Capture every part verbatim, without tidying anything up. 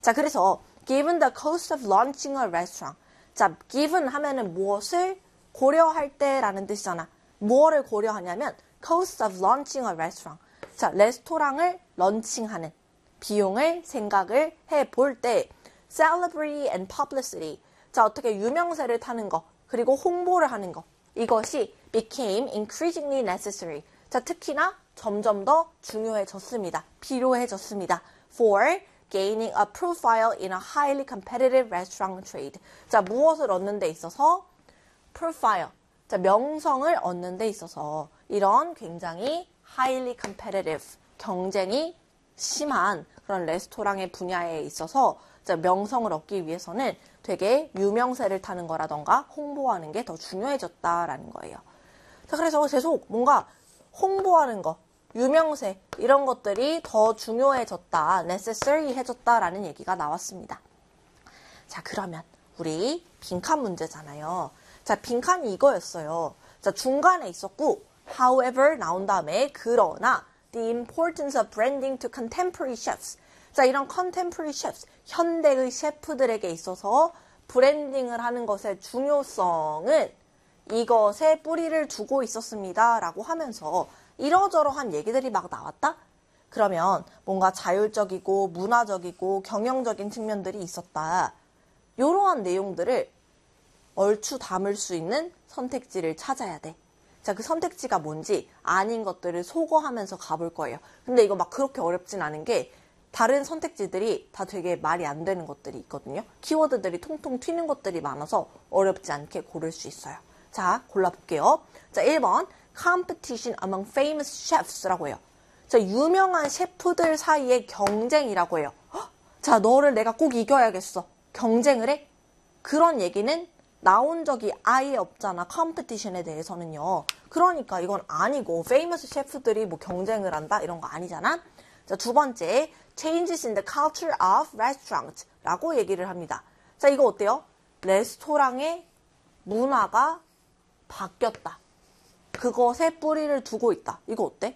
자, 그래서 given the cost of launching a restaurant. 자, given 하면은 무엇을 고려할 때라는 뜻이잖아. 무엇을 고려하냐면 cost of launching a restaurant. 자, 레스토랑을 런칭하는 비용을 생각을 해볼 때 celebrity and publicity. 자, 어떻게 유명세를 타는 거 그리고 홍보를 하는 거. 이것이 became increasingly necessary. 자, 특히나 점점 더 중요해졌습니다. 필요해졌습니다. For gaining a profile in a highly competitive restaurant trade. 자, 무엇을 얻는 데 있어서? profile. 자, 명성을 얻는 데 있어서 이런 굉장히 highly competitive, 경쟁이 심한 그런 레스토랑의 분야에 있어서 자, 명성을 얻기 위해서는 되게 유명세를 타는 거라던가 홍보하는 게 더 중요해졌다라는 거예요. 자, 그래서 계속 뭔가 홍보하는 거, 유명세 이런 것들이 더 중요해졌다, necessary 해졌다라는 얘기가 나왔습니다. 자, 그러면 우리 빈칸 문제잖아요. 자, 빈칸이 이거였어요. 자, 중간에 있었고 however 나온 다음에 그러나 the importance of branding to contemporary chefs. 자, 이런 contemporary chefs, 현대의 셰프들에게 있어서 브랜딩을 하는 것의 중요성은 이것에 뿌리를 두고 있었습니다. 라고 하면서 이러저러한 얘기들이 막 나왔다? 그러면 뭔가 자율적이고 문화적이고 경영적인 측면들이 있었다. 이러한 내용들을 얼추 담을 수 있는 선택지를 찾아야 돼. 자, 그 선택지가 뭔지 아닌 것들을 소거하면서 가볼 거예요. 근데 이거 막 그렇게 어렵진 않은 게 다른 선택지들이 다 되게 말이 안 되는 것들이 있거든요. 키워드들이 통통 튀는 것들이 많아서 어렵지 않게 고를 수 있어요. 자, 골라볼게요. 자, 일 번 competition among famous chefs라고 해요. 자, 유명한 셰프들 사이의 경쟁이라고 해요. 헉, 자, 너를 내가 꼭 이겨야겠어. 경쟁을 해? 그런 얘기는 나온 적이 아예 없잖아. 컴피티션에 대해서는요. 그러니까 이건 아니고 famous 셰프들이 뭐 경쟁을 한다 이런 거 아니잖아. 자, 두 번째 changes in the culture of restaurants 라고 얘기를 합니다. 자, 이거 어때요? 레스토랑의 문화가 바뀌었다. 그것에 뿌리를 두고 있다. 이거 어때?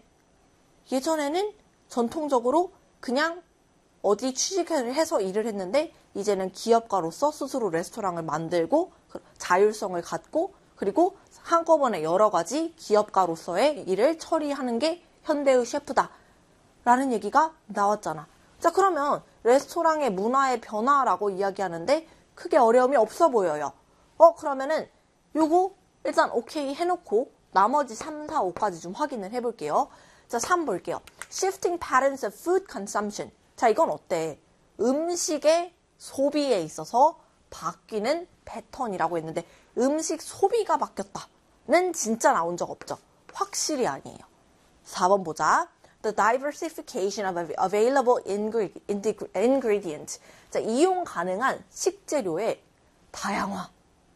예전에는 전통적으로 그냥 어디 취직을 해서 일을 했는데 이제는 기업가로서 스스로 레스토랑을 만들고 자율성을 갖고 그리고 한꺼번에 여러 가지 기업가로서의 일을 처리하는 게 현대의 셰프다 라는 얘기가 나왔잖아. 자, 그러면 레스토랑의 문화의 변화라고 이야기하는데 크게 어려움이 없어 보여요. 어, 그러면은 요거 일단 오케이 해놓고 나머지 삼, 사, 오까지 좀 확인을 해볼게요. 자, 삼 볼게요. Shifting patterns of food consumption. 자, 이건 어때? 음식의 소비에 있어서 바뀌는 패턴이라고 했는데 음식 소비가 바뀌었다는 진짜 나온 적 없죠. 확실히 아니에요. 사 번 보자. The diversification of available ingredients. 자, 이용 가능한 식재료의 다양화.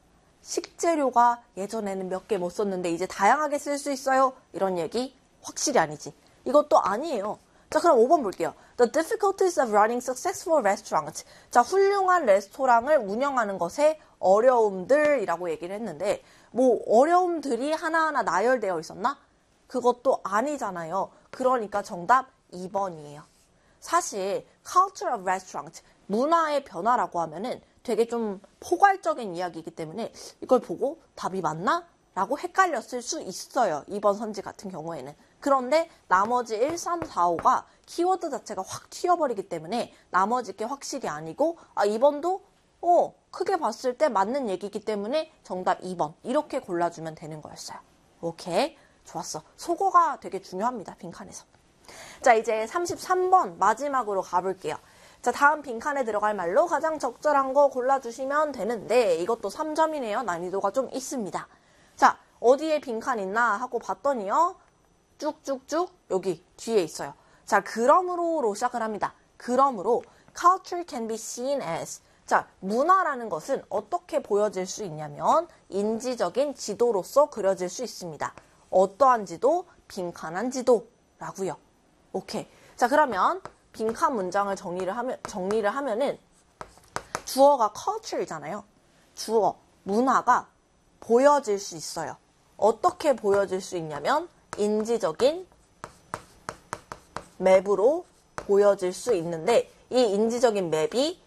식재료가 예전에는 몇 개 못 썼는데 이제 다양하게 쓸 수 있어요. 이런 얘기 확실히 아니지. 이것도 아니에요. 자, 그럼 오 번 볼게요. The difficulties of running successful restaurants. 자, 훌륭한 레스토랑을 운영하는 것의 어려움들이라고 얘기를 했는데 뭐 어려움들이 하나하나 나열되어 있었나? 그것도 아니잖아요. 그러니까 정답 이 번이에요. 사실 culture of restaurants, 문화의 변화라고 하면은 되게 좀 포괄적인 이야기이기 때문에 이걸 보고 답이 맞나? 라고 헷갈렸을 수 있어요. 이 번 선지 같은 경우에는. 그런데 나머지 일, 삼, 사, 오가 키워드 자체가 확 튀어버리기 때문에 나머지 게 확실히 아니고 아, 이 번도 어, 크게 봤을 때 맞는 얘기이기 때문에 정답 이 번 이렇게 골라주면 되는 거였어요. 오케이, 좋았어. 소거가 되게 중요합니다. 빈칸에서. 자, 이제 삼십삼 번 마지막으로 가볼게요. 자, 다음 빈칸에 들어갈 말로 가장 적절한 거 골라주시면 되는데 이것도 삼 점이네요. 난이도가 좀 있습니다. 자, 어디에 빈칸 있나 하고 봤더니요. 쭉쭉쭉 여기 뒤에 있어요. 자, 그러므로로 시작을 합니다. 그러므로 culture can be seen as. 자, 문화라는 것은 어떻게 보여질 수 있냐면 인지적인 지도로서 그려질 수 있습니다. 어떠한 지도? 빈칸한 지도라고요. 오케이. 자, 그러면 빈칸 문장을 정리를 하면 정리를 하면은 주어가 culture잖아요. 주어 문화가 보여질 수 있어요. 어떻게 보여질 수 있냐면 인지적인 맵으로 보여질 수 있는데 이 인지적인 맵이